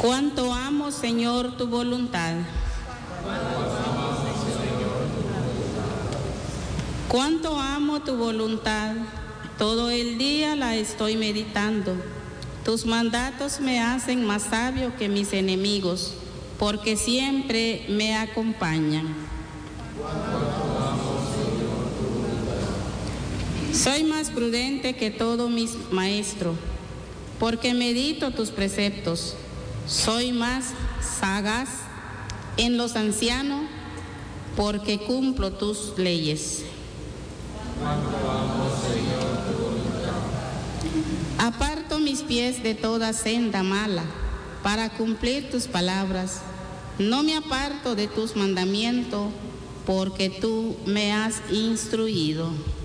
Cuánto amo, Señor, tu voluntad. Cuánto amo tu voluntad. Todo el día la estoy meditando. Tus mandatos me hacen más sabio que mis enemigos, porque siempre me acompañan. Soy más prudente que todo mis maestros, porque medito tus preceptos. Soy más sagaz en los ancianos, porque cumplo tus leyes. Aparto mis pies de toda senda mala, para cumplir tus palabras. No me aparto de tus mandamientos, porque tú me has instruido.